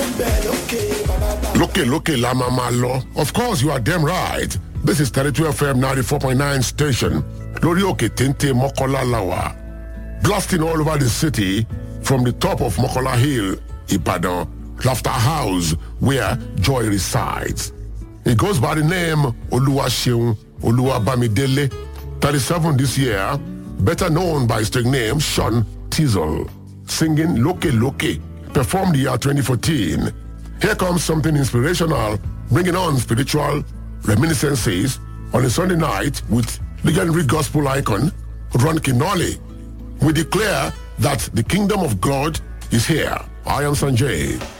Loke la mama lo. Of course, you are damn right. This is 32 FM 94.9 station. Lori Oke Tente Mokola Lawa. Blasting all over the city from the top of Mokola Hill, Ibadan, Laughter House, where joy resides. It goes by the name Oluwaseun Oluwabamidele, 37 this year, better known by his nickname Sean Tizzle, singing Loke, performed the year 2014. Here comes something inspirational, bringing on spiritual reminiscences on a Sunday night with legendary gospel icon Ron Kinole. We declare that the kingdom of God is here. I am Sanjay.